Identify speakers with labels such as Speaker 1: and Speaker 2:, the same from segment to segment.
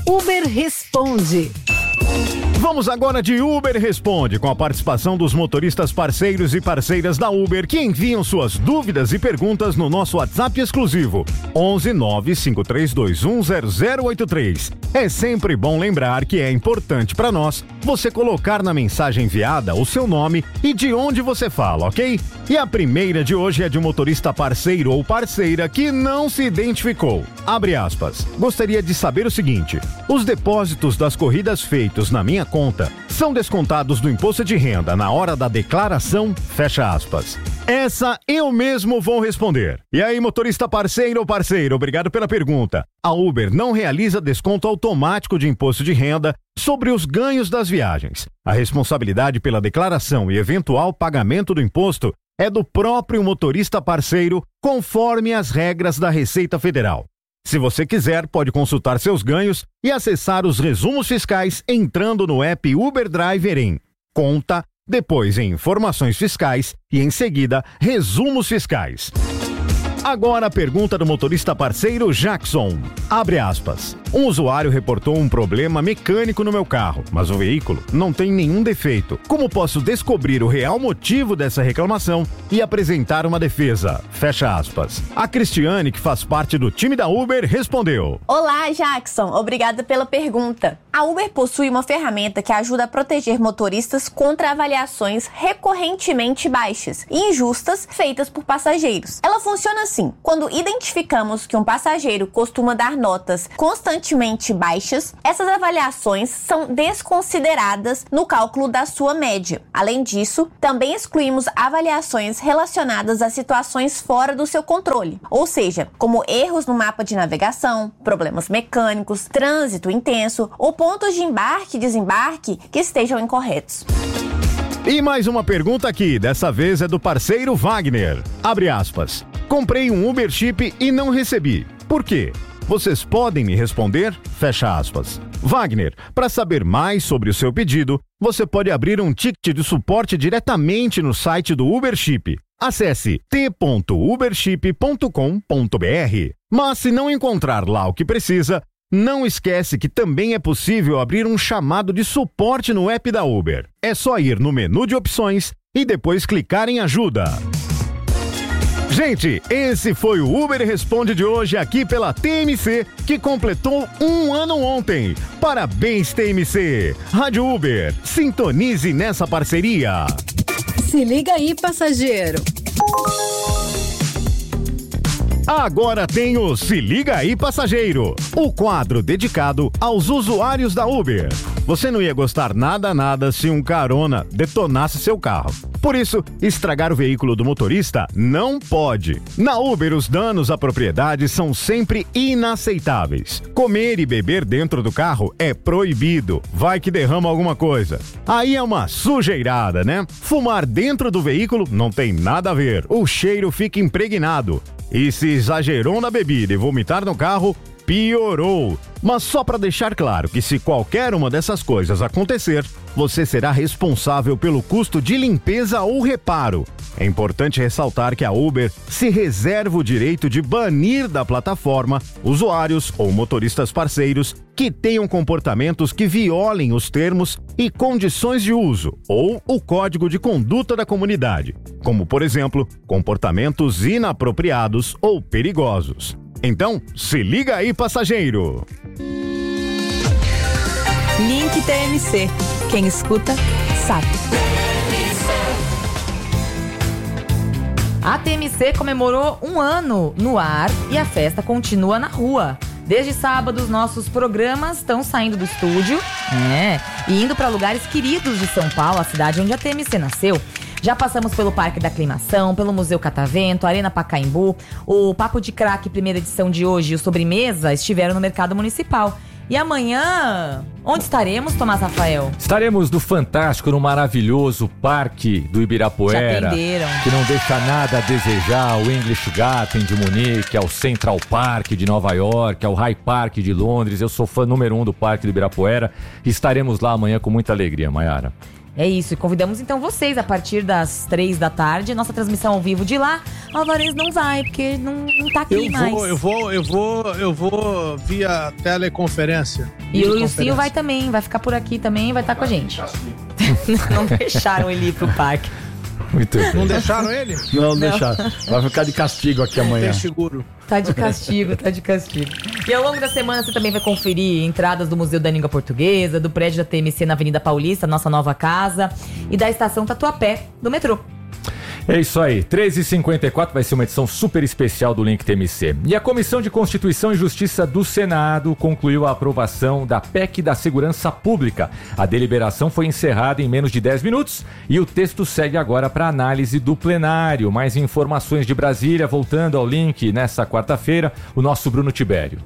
Speaker 1: Uber Responde.
Speaker 2: Vamos agora de Uber Responde, com a participação dos motoristas parceiros e parceiras da Uber que enviam suas dúvidas e perguntas no nosso WhatsApp exclusivo 11 95321 0083. É sempre bom lembrar que é importante para nós você colocar na mensagem enviada o seu nome e de onde você fala, ok? E a primeira de hoje é de um motorista parceiro ou parceira que não se identificou. Abre aspas. Gostaria de saber o seguinte: os depósitos das corridas feitos na minha conta são descontados do imposto de renda na hora da declaração? Fecha aspas. Essa eu mesmo vou responder. E aí, motorista parceiro ou parceira, obrigado pela pergunta. A Uber não realiza desconto automático de imposto de renda sobre os ganhos das viagens. A responsabilidade pela declaração e eventual pagamento do imposto é do próprio motorista parceiro, conforme as regras da Receita Federal. Se você quiser, pode consultar seus ganhos e acessar os resumos fiscais entrando no app Uber Driver em Conta, depois em Informações Fiscais e em seguida Resumos Fiscais. Agora a pergunta do motorista parceiro Jackson. Abre aspas. Um usuário reportou um problema mecânico no meu carro, mas o veículo não tem nenhum defeito. Como posso descobrir o real motivo dessa reclamação e apresentar uma defesa? Fecha aspas. A Cristiane, que faz parte do time da Uber, respondeu.
Speaker 3: Olá, Jackson. Obrigada pela pergunta. A Uber possui uma ferramenta que ajuda a proteger motoristas contra avaliações recorrentemente baixas e injustas feitas por passageiros. Ela funciona assim. Quando identificamos que um passageiro costuma dar notas constantemente baixas, essas avaliações são desconsideradas no cálculo da sua média. Além disso, também excluímos avaliações relacionadas a situações fora do seu controle, ou seja, como erros no mapa de navegação, problemas mecânicos, trânsito intenso ou pontos de embarque e desembarque que estejam incorretos.
Speaker 2: E mais uma pergunta aqui, dessa vez é do parceiro Wagner. Abre aspas. Comprei um Uber Chip e não recebi. Por quê? Vocês podem me responder? Fecha aspas. Wagner, para saber mais sobre o seu pedido, você pode abrir um ticket de suporte diretamente no site do Uber Chip. Acesse t.uberchip.com.br. Mas se não encontrar lá o que precisa, não esquece que também é possível abrir um chamado de suporte no app da Uber. É só ir no menu de opções e depois clicar em ajuda. Gente, esse foi o Uber Responde de hoje aqui pela TMC, que completou 1 ano ontem. Parabéns, TMC! Rádio Uber, sintonize nessa parceria.
Speaker 1: Se liga aí, passageiro.
Speaker 2: Agora tem o Se Liga Aí, Passageiro, o quadro dedicado aos usuários da Uber. Você não ia gostar nada se um carona detonasse seu carro. Por isso, estragar o veículo do motorista não pode. Na Uber, os danos à propriedade são sempre inaceitáveis. Comer e beber dentro do carro é proibido. Vai que derrama alguma coisa. Aí é uma sujeirada, né? Fumar dentro do veículo não tem nada a ver. O cheiro fica impregnado. E se exagerou na bebida e vomitar no carro, piorou. Mas só para deixar claro que se qualquer uma dessas coisas acontecer, você será responsável pelo custo de limpeza ou reparo. É importante ressaltar que a Uber se reserva o direito de banir da plataforma usuários ou motoristas parceiros que tenham comportamentos que violem os termos e condições de uso ou o código de conduta da comunidade, como, por exemplo, comportamentos inapropriados ou perigosos. Então, se liga aí, passageiro!
Speaker 4: Link TMC. Quem escuta, sabe. A TMC comemorou 1 ano no ar e a festa continua na rua. Desde sábado, os nossos programas estão saindo do estúdio, e indo para lugares queridos de São Paulo, a cidade onde a TMC nasceu. Já passamos pelo Parque da Aclimação, pelo Museu Catavento, Arena Pacaembu. O Papo de Craque, primeira edição de hoje, e o Sobremesa estiveram no Mercado Municipal. E amanhã, onde estaremos, Tomás Rafael?
Speaker 5: Estaremos no fantástico, no maravilhoso Parque do Ibirapuera.
Speaker 4: Já atenderam.
Speaker 5: Que não deixa nada a desejar, o English Garden de Munique, ao Central Park de Nova York, ao High Park de Londres. Eu sou fã número 1 do Parque do Ibirapuera. Estaremos lá amanhã com muita alegria, Mayara.
Speaker 4: É isso, e convidamos então vocês a partir das 3 da tarde, nossa transmissão ao vivo de lá. O Alvarez não vai, porque não tá aqui mais.
Speaker 6: Eu vou via teleconferência.
Speaker 4: E o Ilcinho vai também, vai ficar por aqui também, vai estar com a gente. Não deixaram ele ir pro parque.
Speaker 5: Muito bem.
Speaker 6: Não deixaram ele?
Speaker 5: Não deixaram. Vai ficar de castigo aqui amanhã.
Speaker 6: Tem seguro.
Speaker 4: Tá de castigo, tá de castigo. E ao longo da semana você também vai conferir entradas do Museu da Língua Portuguesa, do prédio da TMC na Avenida Paulista, nossa nova casa, e da estação Tatuapé, do metrô.
Speaker 5: É isso aí, 13h54 vai ser uma edição super especial do Link TMC. E a Comissão de Constituição e Justiça do Senado concluiu a aprovação da PEC da Segurança Pública. A deliberação foi encerrada em menos de 10 minutos e o texto segue agora para análise do plenário. Mais informações de Brasília, voltando ao Link nessa quarta-feira, o nosso Bruno Tibério.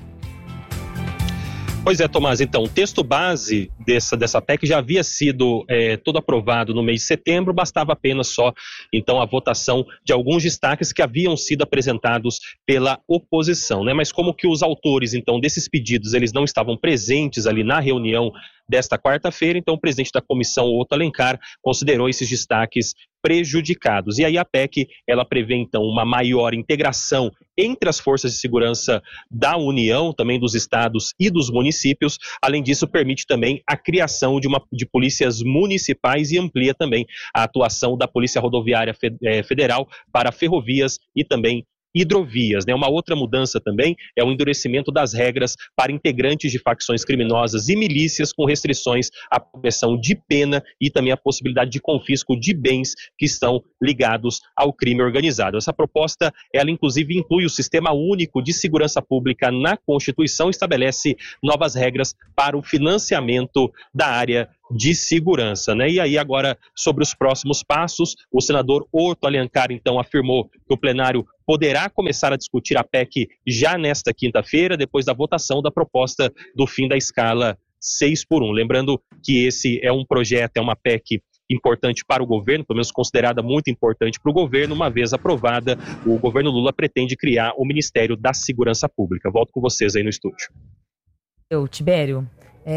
Speaker 7: Pois é, Tomás, então, o texto base dessa PEC já havia sido todo aprovado no mês de setembro, bastava apenas só, então, a votação de alguns destaques que haviam sido apresentados pela oposição, né? Mas como que os autores, então, desses pedidos, eles não estavam presentes ali na reunião desta quarta-feira, então o presidente da comissão, Otto Alencar, considerou esses destaques prejudicados. E aí a PEC, ela prevê então uma maior integração entre as forças de segurança da União, também dos estados e dos municípios. Além disso, permite também a criação de polícias municipais e amplia também a atuação da Polícia Rodoviária Federal para ferrovias e também hidrovias, né? Uma outra mudança também é o endurecimento das regras para integrantes de facções criminosas e milícias, com restrições à progressão de pena e também a possibilidade de confisco de bens que estão ligados ao crime organizado. Essa proposta, ela inclusive inclui o Sistema Único de Segurança Pública na Constituição e estabelece novas regras para o financiamento da área de segurança, né? E aí agora, sobre os próximos passos, o senador Otto Alencar, então, afirmou que o plenário poderá começar a discutir a PEC já nesta quinta-feira, depois da votação da proposta do fim da escala 6x1. Lembrando que esse é um projeto, é uma PEC importante para o governo, pelo menos considerada muito importante para o governo. Uma vez aprovada, o governo Lula pretende criar o Ministério da Segurança Pública. Volto com vocês aí no estúdio.
Speaker 4: Tibério,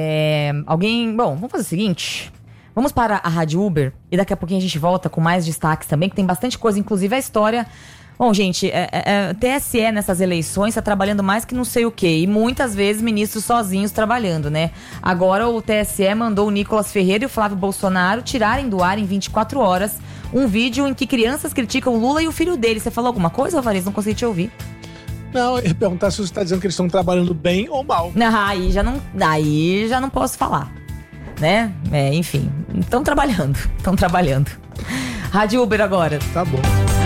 Speaker 4: vamos fazer o seguinte, vamos para a Rádio Uber e daqui a pouquinho a gente volta com mais destaques também, que tem bastante coisa, inclusive a história. Bom, gente, TSE nessas eleições está trabalhando mais que não sei o quê, e muitas vezes ministros sozinhos trabalhando, né? Agora o TSE mandou o Nicolas Ferreira e o Flávio Bolsonaro tirarem do ar em 24 horas um vídeo em que crianças criticam o Lula e o filho dele. Você falou alguma coisa, Alvarez? Não consegui te ouvir.
Speaker 6: Não, eu ia perguntar se você está dizendo que eles estão trabalhando bem ou mal.
Speaker 4: Aí já não posso falar, né? Enfim, estão trabalhando. Rádio Uber agora.
Speaker 6: Tá bom.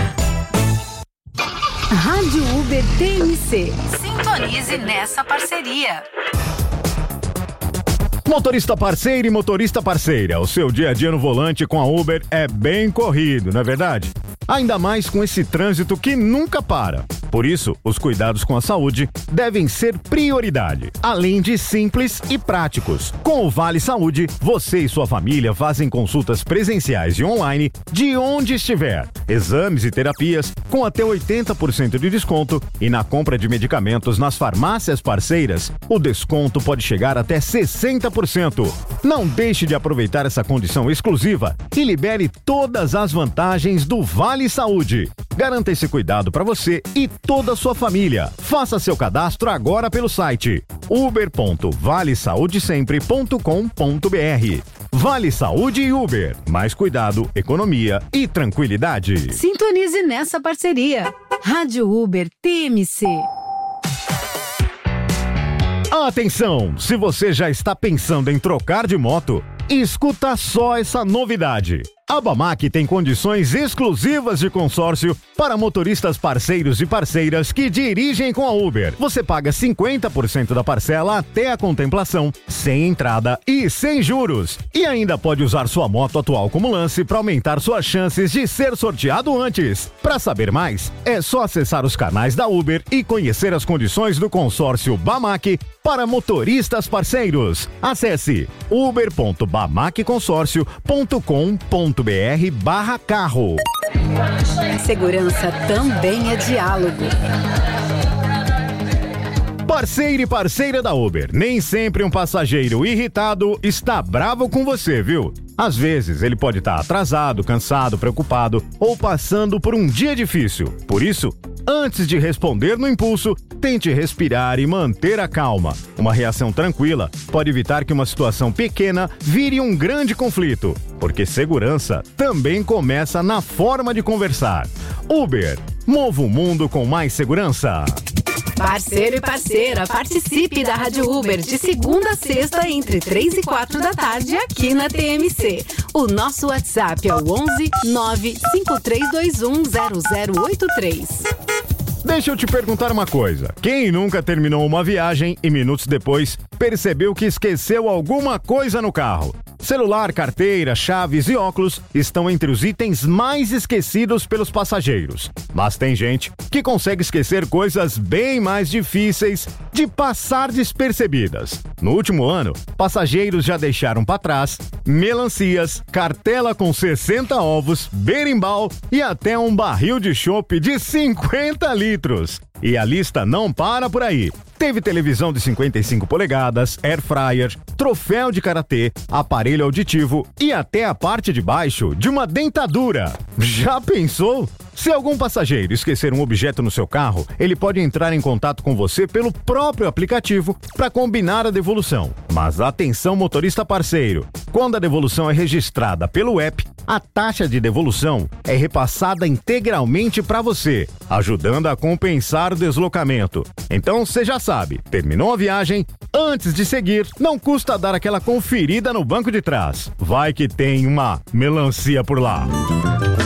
Speaker 1: Rádio Uber TMC.
Speaker 8: Sintonize nessa parceria.
Speaker 2: Motorista parceiro e motorista parceira, o seu dia a dia no volante com a Uber é bem corrido, não é verdade? Ainda mais com esse trânsito que nunca para. Por isso, os cuidados com a saúde devem ser prioridade, além de simples e práticos. Com o Vale Saúde, você e sua família fazem consultas presenciais e online de onde estiver. Exames e terapias com até 80% de desconto e na compra de medicamentos nas farmácias parceiras, o desconto pode chegar até 60%. Não deixe de aproveitar essa condição exclusiva e libere todas as vantagens do Vale Saúde. Garanta esse cuidado para você e toda a sua família. Faça seu cadastro agora pelo site uber.valesaudesempre.com.br. Vale Saúde e Uber. Mais cuidado, economia e tranquilidade.
Speaker 1: Sintonize nessa parceria. Rádio Uber TMC.
Speaker 2: Atenção! Se você já está pensando em trocar de moto, escuta só essa novidade. A Bamac tem condições exclusivas de consórcio para motoristas parceiros e parceiras que dirigem com a Uber. Você paga 50% da parcela até a contemplação, sem entrada e sem juros. E ainda pode usar sua moto atual como lance para aumentar suas chances de ser sorteado antes. Para saber mais, é só acessar os canais da Uber e conhecer as condições do consórcio Bamac para motoristas parceiros. Acesse uber.bamacconsorcio.com.br/carro.
Speaker 1: Segurança também é diálogo.
Speaker 2: Parceiro e parceira da Uber, nem sempre um passageiro irritado está bravo com você, viu? Às vezes ele pode estar atrasado, cansado, preocupado ou passando por um dia difícil. Por isso, antes de responder no impulso, tente respirar e manter a calma. Uma reação tranquila pode evitar que uma situação pequena vire um grande conflito, porque segurança também começa na forma de conversar. Uber, mova o mundo com mais segurança.
Speaker 1: Parceiro e parceira, participe da Rádio Uber de segunda a sexta entre 3 e 4 da tarde aqui na TMC. O nosso WhatsApp é o 11 95321 0083.
Speaker 2: Deixa eu te perguntar uma coisa. Quem nunca terminou uma viagem e minutos depois percebeu que esqueceu alguma coisa no carro? Celular, carteira, chaves e óculos estão entre os itens mais esquecidos pelos passageiros. Mas tem gente que consegue esquecer coisas bem mais difíceis de passar despercebidas. No último ano, passageiros já deixaram para trás melancias, cartela com 60 ovos, berimbau e até um barril de chopp de 50 litros. E a lista não para por aí. Teve televisão de 55 polegadas, air fryer, troféu de karatê, aparelho auditivo e até a parte de baixo de uma dentadura. Já pensou? Se algum passageiro esquecer um objeto no seu carro, ele pode entrar em contato com você pelo próprio aplicativo para combinar a devolução. Mas atenção, motorista parceiro! Quando a devolução é registrada pelo app, a taxa de devolução é repassada integralmente para você, ajudando a compensar o deslocamento. Então você já sabe, terminou a viagem, antes de seguir, não custa dar aquela conferida no banco de trás. Vai que tem uma melancia por lá.